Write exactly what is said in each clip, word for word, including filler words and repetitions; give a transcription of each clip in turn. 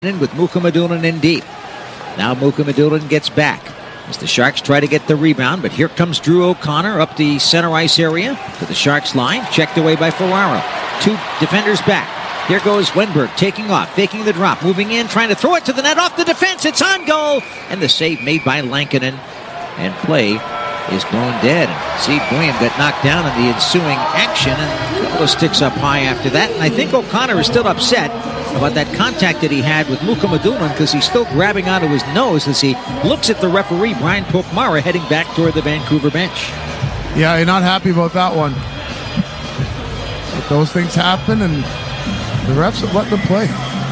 in with Mukhamadullin in deep. Now Mukhamadullin gets back as the Sharks try to get the rebound, but here comes Drew O'Connor up the center ice area to the Sharks line, checked away by Ferraro. Two defenders back. Here goes Wenberg taking off, faking the drop, moving in, trying to throw it to the net, off the defense, it's on goal, and the save made by Lankinen, and play is blown dead. Steve William got knocked down in the ensuing action, and a couple of sticks up high after that, and I think O'Connor is still upset about that contact that he had with Mukhamadullin because he's still grabbing onto his nose as he looks at the referee, Brian Pope-Mara, heading back toward the Vancouver bench. Yeah, you're not happy about that one. But those things happen, and the refs have let them play.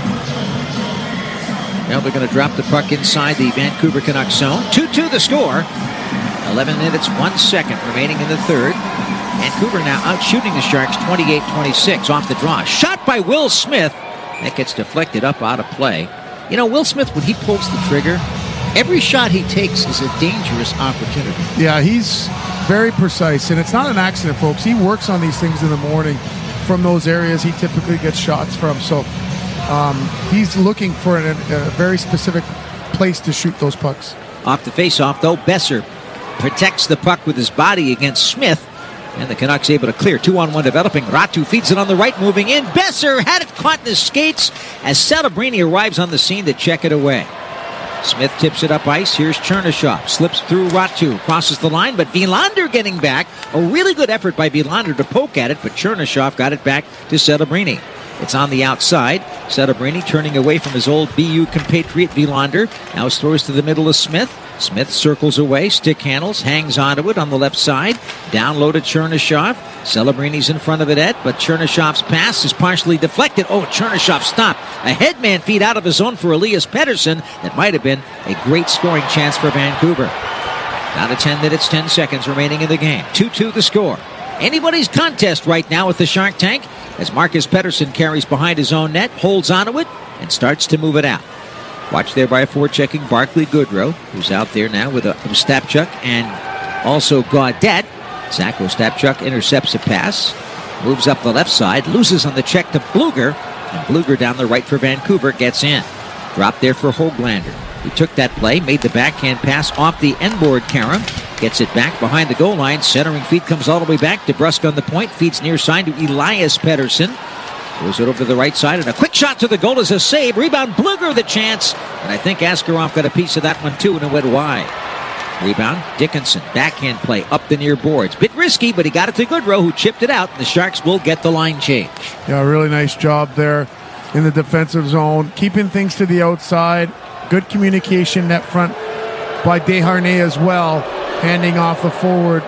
Now they're going to drop the puck inside the Vancouver Canucks zone. two two the score. eleven minutes, one second remaining in the third. Vancouver now out shooting the Sharks twenty-eight twenty-six off the draw. Shot by Will Smith. That gets deflected up out of play. You know, Will Smith, when he pulls the trigger, every shot he takes is a dangerous opportunity. Yeah, he's very precise, and it's not an accident, folks. He works on these things in the morning from those areas he typically gets shots from. So um, he's looking for an, a very specific place to shoot those pucks. Off the face-off, though, Besser protects the puck with his body against Smith. And the Canucks able to clear. Two-on-one developing. Ratu feeds it on the right, moving in. Besser had it caught in his skates as Celebrini arrives on the scene to check it away. Smith tips it up ice. Here's Chernyshov. Slips through Ratu. Crosses the line, but Wilander getting back. A really good effort by Wilander to poke at it, but Chernyshov got it back to Celebrini. It's on the outside. Celebrini turning away from his old B U compatriot Wilander. Now throws to the middle of Smith. Smith circles away, stick handles, hangs onto it on the left side. Down low to Chernyshov. Celebrini's in front of it, Ed, but Chernyshov's pass is partially deflected. Oh, Chernyshov stopped. A headman feed out of his zone for Elias Pettersson. That might have been a great scoring chance for Vancouver. Down to ten minutes, ten seconds remaining in the game. two two the score. Anybody's contest right now with the Shark Tank as Marcus Pettersson carries behind his own net, holds onto it, and starts to move it out. Watch there by forechecking Barclay Goodrow, who's out there now with a Ostapchuk and also Gaudette. Zach Ostapchuk intercepts a pass, moves up the left side, loses on the check to Bluger, and Bluger down the right for Vancouver gets in. Drop there for Höglander. He took that play, made the backhand pass off the end board Karam, gets it back behind the goal line. Centering feed comes all the way back. DeBrusk on the point, feeds near side to Elias Pettersson. Goes it over to the right side, and a quick shot to the goal is a save. Rebound, Bluger the chance. And I think Askarov got a piece of that one too, and it went wide. Rebound, Dickinson, backhand play up the near boards. Bit risky, but he got it to Goodrow, who chipped it out. The Sharks will get the line change. Yeah, really nice job there in the defensive zone. Keeping things to the outside. Good communication net front by Desharnais as well. Handing off the forward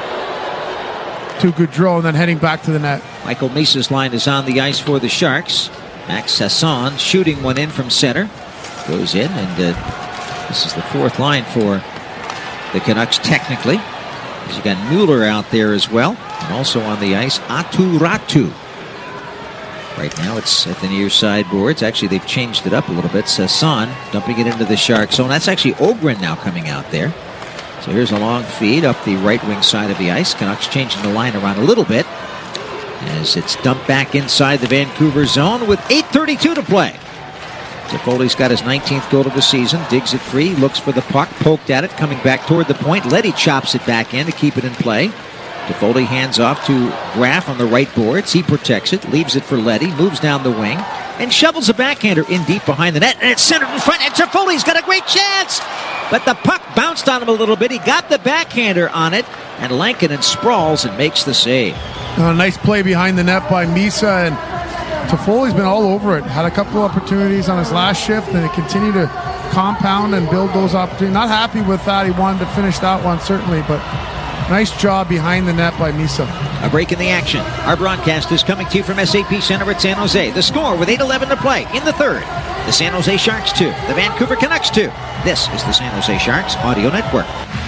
to Goodrow and then heading back to the net. Michael Misa's line is on the ice for the Sharks. Max Sasson shooting one in from center. Goes in, and uh, this is the fourth line for the Canucks technically. You got Mueller out there as well. And also on the ice, Aatu Räty. Right now it's at the near side boards. Actually, they've changed it up a little bit. Sasson dumping it into the Shark zone. That's actually Ogren now coming out there. So here's a long feed up the right wing side of the ice. Canucks changing the line around a little bit as it's dumped back inside the Vancouver zone with eight thirty-two to play. Toffoli's got his nineteenth goal of the season. Digs it free, looks for the puck, poked at it, coming back toward the point. Leddy chops it back in to keep it in play. Toffoli hands off to Graf on the right boards. He protects it, leaves it for Leddy, moves down the wing, and shovels a backhander in deep behind the net. And it's centered in front, and Toffoli's got a great chance! But the puck bounced on him a little bit. He got the backhander on it, and Lankinen sprawls and makes the save. A nice play behind the net by Misa, and Toffoli's been all over it. Had a couple opportunities on his last shift, and he continued to compound and build those opportunities. Not happy with that. He wanted to finish that one, certainly, but nice job behind the net by Misa. A break in the action. Our broadcast is coming to you from S A P Center at San Jose. The score with eight eleven to play in the third. The San Jose Sharks two. The Vancouver Canucks two. This is the San Jose Sharks Audio Network.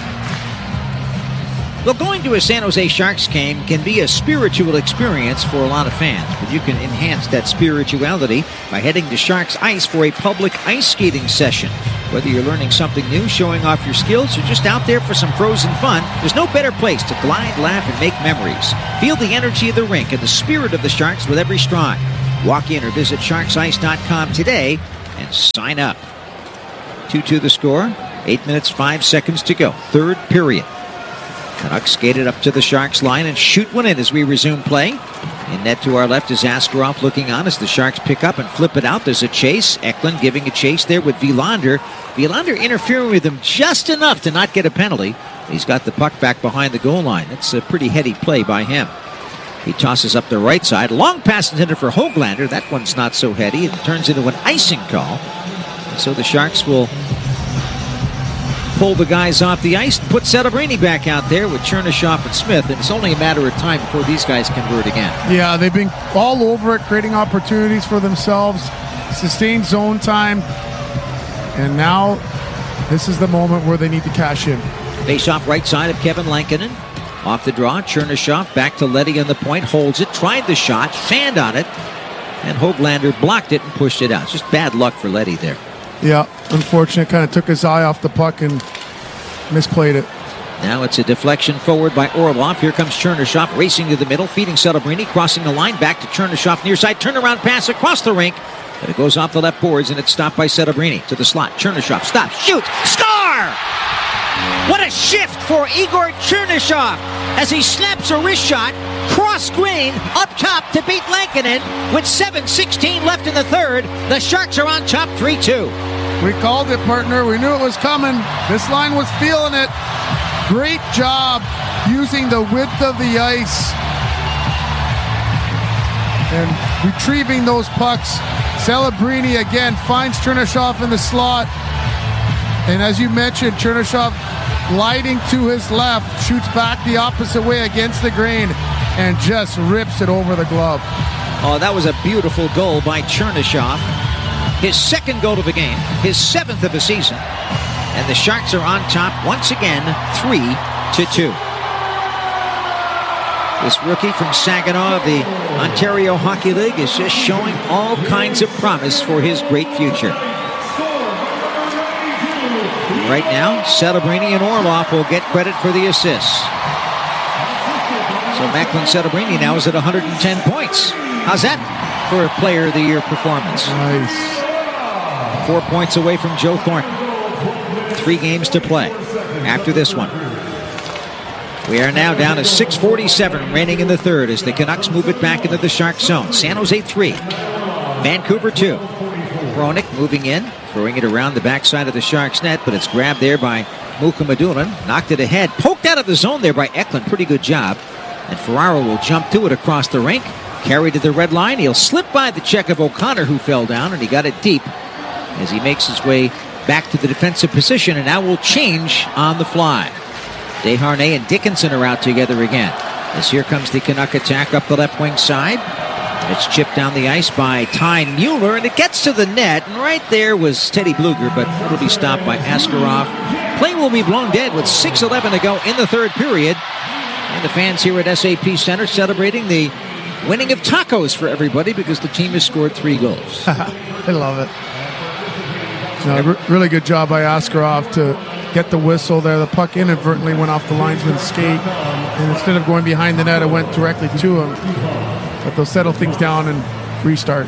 Well, going to a San Jose Sharks game can be a spiritual experience for a lot of fans, but you can enhance that spirituality by heading to Sharks Ice for a public ice skating session. Whether you're learning something new, showing off your skills, or just out there for some frozen fun, there's no better place to glide, laugh, and make memories. Feel the energy of the rink and the spirit of the Sharks with every stride. Walk in or visit sharks ice dot com today and sign up. two two the score. Eight minutes, five seconds to go. Third period. Canucks skated up to the Sharks line and shoot one in as we resume play. In net to our left is Askarov looking on as the Sharks pick up and flip it out. There's a chase. Eklund giving a chase there with Wilander. Wilander interfering with him just enough to not get a penalty. He's got the puck back behind the goal line. It's a pretty heady play by him. He tosses up the right side. Long pass intended for Höglander. That one's not so heady. It turns into an icing call. So the Sharks will pull the guys off the ice and put Celebrini back out there with Chernyshov and Smith. And it's only a matter of time before these guys convert again. Yeah, they've been all over it, creating opportunities for themselves. Sustained zone time. And now this is the moment where they need to cash in. Face off right side of Kevin Lankinen. Off the draw, Chernyshov back to Leddy on the point, holds it, tried the shot, fanned on it, and Höglander blocked it and pushed it out. It's just bad luck for Leddy there. Yeah, unfortunate. Kind of took his eye off the puck and misplayed it. Now it's a deflection forward by Orlov. Here comes Chernyshov racing to the middle, feeding Celebrini, crossing the line, back to Chernyshov near side, turnaround pass across the rink, but it goes off the left boards and it's stopped by Celebrini to the slot. Chernyshov stops, shoots, score! What a shift for Igor Chernyshov as he snaps a wrist shot, cross screen, up top to beat Lankinen with seven sixteen left in the third. The Sharks are on top three two. We called it, partner. We knew it was coming. This line was feeling it. Great job using the width of the ice and retrieving those pucks. Celebrini again finds Chernyshov in the slot. And as you mentioned, Chernyshov gliding to his left, shoots back the opposite way against the grain and just rips it over the glove. Oh, that was a beautiful goal by Chernyshov. His second goal of the game, his seventh of the season. And the Sharks are on top once again, three to two. This rookie from Saginaw of the Ontario Hockey League is just showing all kinds of promise for his great future. Right now, Celebrini and Orlov will get credit for the assists. So Macklin Celebrini now is at one hundred ten points. How's that for a Player of the Year performance? Nice. Four points away from Joe Thornton. Three games to play after this one. We are now down to six forty-seven remaining in the third as the Canucks move it back into the Shark zone. San Jose three, Vancouver two. Hronek moving in, throwing it around the backside of the Sharks net, but it's grabbed there by Mukhamadullin. Knocked it ahead, poked out of the zone there by Eklund. Pretty good job. And Ferraro will jump to it across the rink. Carried to the red line. He'll slip by the check of O'Connor, who fell down, and he got it deep as he makes his way back to the defensive position, and now will change on the fly. Desharnais and Dickinson are out together again. As here comes the Canuck attack up the left wing side. It's chipped down the ice by Ty Mueller, and it gets to the net. And right there was Teddy Bluger, but it'll be stopped by Askarov. Play will be blown dead with six eleven to go in the third period. And the fans here at S A P Center celebrating the winning of tacos for everybody because the team has scored three goals. I love it. No, r- really good job by Askarov to get the whistle there. The puck inadvertently went off the linesman's skate. And instead of going behind the net, it went directly to him. But they'll settle things down and restart.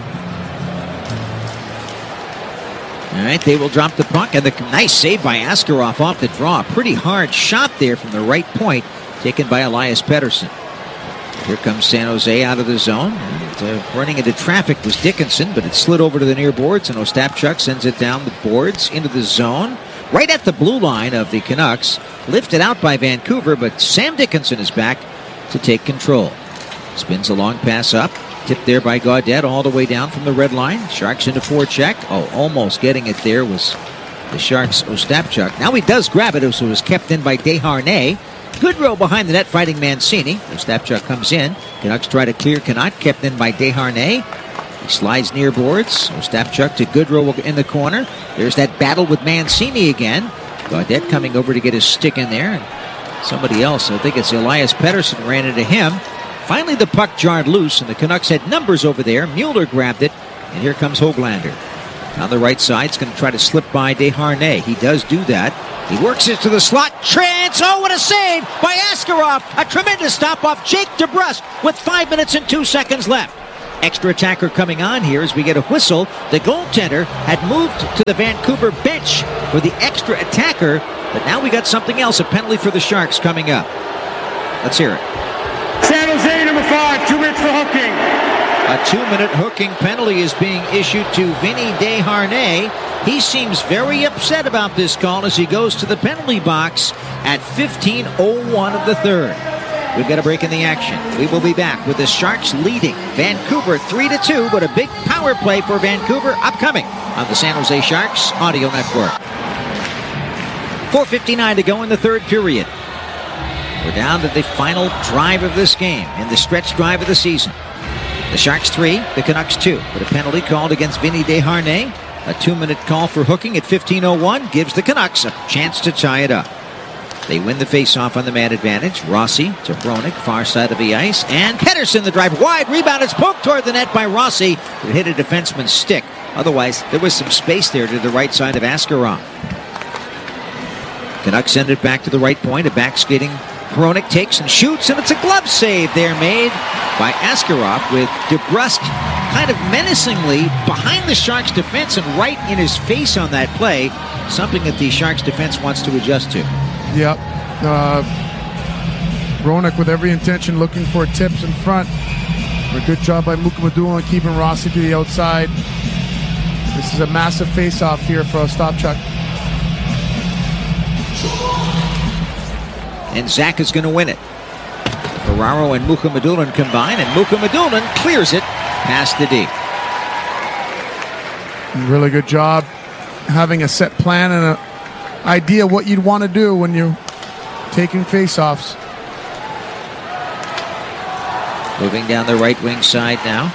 All right, they will drop the puck, and the nice save by Askarov off the draw. Pretty hard shot there from the right point, taken by Elias Pettersson. Here comes San Jose out of the zone. And, uh, running into traffic was Dickinson, but it slid over to the near boards, and Ostapchuk sends it down the boards into the zone. Right at the blue line of the Canucks. Lifted out by Vancouver, but Sam Dickinson is back to take control. Spins a long pass up. Tipped there by Gaudette all the way down from the red line. Sharks into forecheck. Oh, almost getting it there was the Sharks' Ostapchuk. Now he does grab it, so it was kept in by Desharnais. Goodrow behind the net fighting Mancini. Ostapchuk comes in. Canucks try to clear, cannot. Kept in by Desharnais. He slides near boards. Ostapchuk to Goodrow in the corner. There's that battle with Mancini again. Gaudette coming over to get his stick in there. And somebody else, I think it's Elias Pettersson, ran into him. Finally, the puck jarred loose, and the Canucks had numbers over there. Mueller grabbed it, and here comes Höglander. On the right side, it's going to try to slip by Desharnais. He does do that. He works it to the slot. Chance! Oh, what a save by Askarov! A tremendous stop off Jake DeBrusk with five minutes and two seconds left. Extra attacker coming on here as we get a whistle. The goaltender had moved to the Vancouver bench for the extra attacker, but now we got something else, a penalty for the Sharks coming up. Let's hear it. San Jose, number five, two minutes for hooking. A two-minute hooking penalty is being issued to Vinny Desharnais. He seems very upset about this call as he goes to the penalty box at fifteen oh one of the third. We've got a break in the action. We will be back with the Sharks leading Vancouver three to two, but a big power play for Vancouver upcoming on the San Jose Sharks Audio Network. four fifty-nine to go in the third period. We're down to the final drive of this game in the stretch drive of the season. The Sharks three, the Canucks two, but a penalty called against Vinny Desharnais. A two-minute call for hooking at fifteen oh one gives the Canucks a chance to tie it up. They win the face-off on the man advantage. Rossi to Hronek, far side of the ice. And Pettersson, the drive wide. Rebound is poked toward the net by Rossi. It hit a defenseman's stick. Otherwise, there was some space there to the right side of Askarov. Canucks send it back to the right point. A back-skating Hronek takes and shoots, and it's a glove save there made by Askarov with DeBrusk kind of menacingly behind the Sharks defense and right in his face on that play. Something that the Sharks defense wants to adjust to. Yep. Uh, Hronek with every intention looking for tips in front. A good job by Mukhamadullin keeping Rossi to the outside. This is a massive face-off here for Ostapchuk. And Zach is going to win it. Ferraro and Mukhamadullin combine, and Mukhamadullin clears it past the D. Really good job having a set plan and an idea what you'd want to do when you're taking face-offs. Moving down the right wing side now.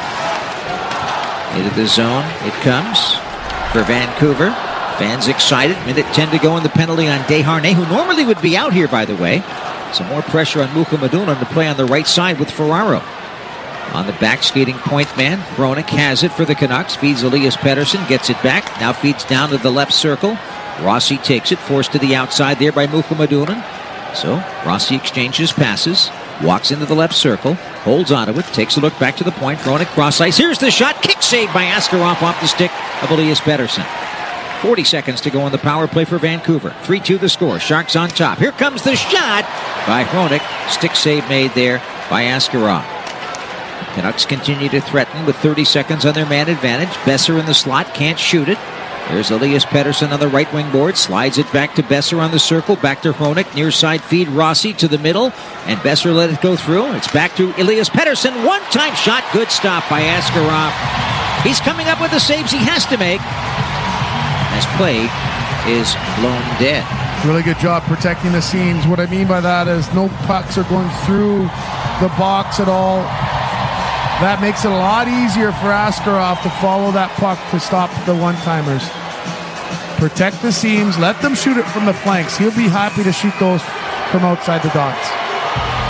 Into the zone it comes for Vancouver. Fans excited. Minute ten to go in the penalty on Desharnais, who normally would be out here, by the way. Some more pressure on Mukhamadullin to play on the right side with Ferraro. On the back skating point man, Hronek has it for the Canucks. Feeds Elias Pettersson, gets it back. Now feeds down to the left circle. Rossi takes it, forced to the outside there by Mukhamadullin. So Rossi exchanges passes, walks into the left circle, holds onto it, takes a look back to the point. Hronek cross ice. Here's the shot. Kick saved by Askarov off the stick of Elias Pettersson. forty seconds to go on the power play for Vancouver. three two the score. Sharks on top. Here comes the shot by Hronek. Stick save made there by Askarov. Canucks continue to threaten with thirty seconds on their man advantage. Besser in the slot, can't shoot it. There's Elias Pettersson on the right wing board. Slides it back to Besser on the circle. Back to Hronek. Near side feed Rossi to the middle. And Besser let it go through. It's back to Elias Pettersson. One-time shot. Good stop by Askarov. He's coming up with the saves he has to make as play is blown dead. Really good job protecting the seams. What I mean by that is no pucks are going through the box at all. That makes it a lot easier for Askarov to follow that puck to stop the one-timers. Protect the seams. Let them shoot it from the flanks. He'll be happy to shoot those from outside the dots.